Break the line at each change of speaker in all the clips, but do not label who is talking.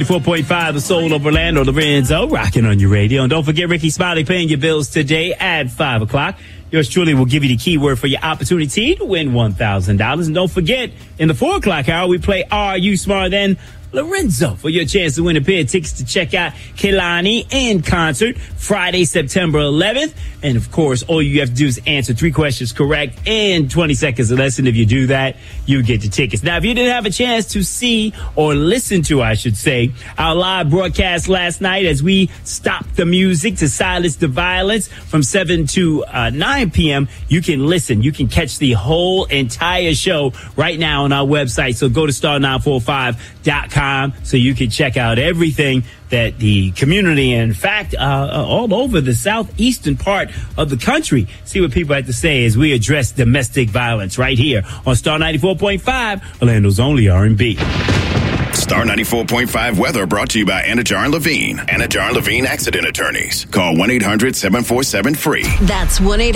4.5, the soul of Orlando, Lorenzo, rocking on your radio. And don't forget Ricky Smiley paying your bills today at 5 o'clock. Yours truly will give you the keyword for your opportunity to win $1,000. And don't forget, in the 4 o'clock hour, we play Are You Smarter Than Lorenzo for your chance to win a pair of tickets to check out Kehlani in concert Friday, September 11th. And of course, all you have to do is answer 3 questions correct in 20 seconds or less. And if you do that, you get the tickets. Now, if you didn't have a chance to see or listen to, I should say, our live broadcast last night as we stopped the music to silence the violence from 7 to 9 p.m., you can listen. You can catch the whole entire show right now on our website. So go to star945.com. So you can check out everything that the community, in fact, all over the southeastern part of the country, see what people have to say as we address domestic violence right here on Star 94.5, Orlando's only R&B.
Star 94.5 weather brought to you by Anajar and Levine. Anajar and Levine Accident Attorneys. Call 1-800-747-FREE.
That's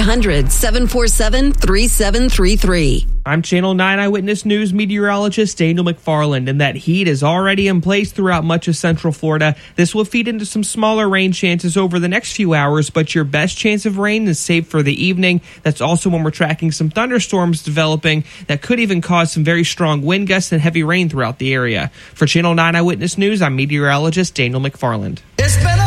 1-800-747-3733.
I'm Channel 9 Eyewitness News meteorologist Daniel McFarland, and that heat is already in place throughout much of Central Florida. This will feed into some smaller rain chances over the next few hours, but your best chance of rain is saved for the evening. That's also when we're tracking some thunderstorms developing that could even cause some very strong wind gusts and heavy rain throughout the area. For Channel 9 Eyewitness News, I'm meteorologist Daniel McFarland.